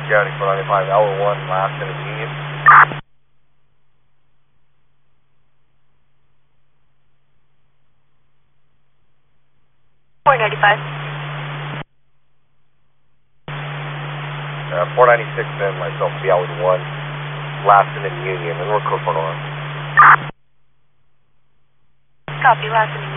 County 495, hour 1, last in the Union. 495. 496 and myself will be out with 1, last in the Union, and we're code 401. Copy, last in the